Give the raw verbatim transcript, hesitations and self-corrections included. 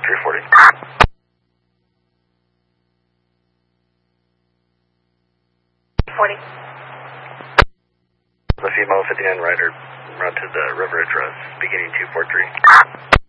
three forty. forty. The female fifty-nine rider, route to the river address, beginning two four three.